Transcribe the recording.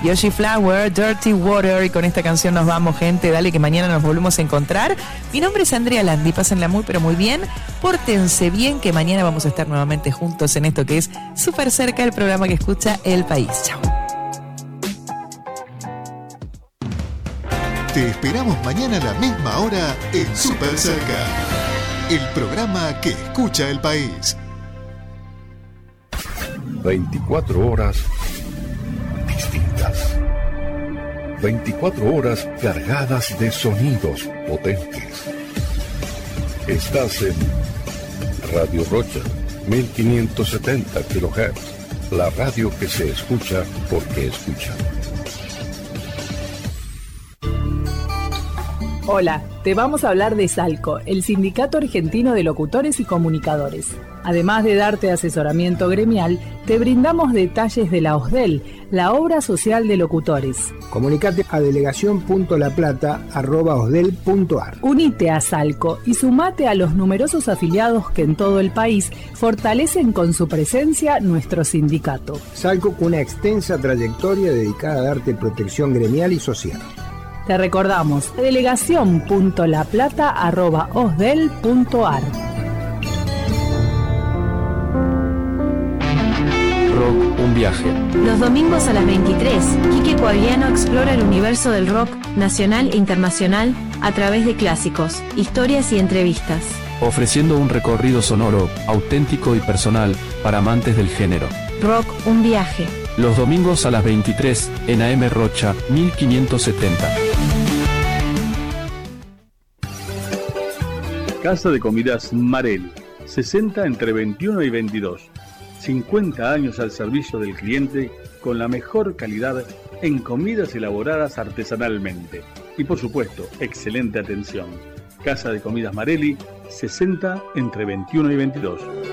Yoshi Flower, Dirty Water, y con esta canción nos vamos, gente. Dale que mañana nos volvemos a encontrar. Mi nombre es Andrea Landi, pásenla muy pero muy bien, pórtense bien, que mañana vamos a estar nuevamente juntos en esto que es Súper Cerca, el programa que escucha el país. Chao. Te esperamos mañana a la misma hora en Súper Cerca, el programa que escucha el país. 24 horas distintas. 24 horas cargadas de sonidos potentes. Estás en Radio Rocha, 1570 kHz. La radio que se escucha porque escucha. Hola, te vamos a hablar de Salco, el Sindicato Argentino de Locutores y Comunicadores. Además de darte asesoramiento gremial, te brindamos detalles de la OSDEL, la Obra Social de Locutores. Comunicate a delegación.laplata@osdel.ar. Unite a Salco y sumate a los numerosos afiliados que en todo el país fortalecen con su presencia nuestro sindicato. Salco, con una extensa trayectoria dedicada a darte protección gremial y social. Te recordamos, delegación.laplata@osdel.ar. Rock, un viaje. Los domingos a las 23, Quique Coagliano explora el universo del rock nacional e internacional a través de clásicos, historias y entrevistas. Ofreciendo un recorrido sonoro, auténtico y personal para amantes del género. Rock, un viaje. Los domingos a las 23 en AM Rocha 1570. Casa de Comidas Marelli, 60 entre 21 y 22. 50 años al servicio del cliente con la mejor calidad en comidas elaboradas artesanalmente. Y por supuesto, excelente atención. Casa de Comidas Marelli, 60 entre 21 y 22.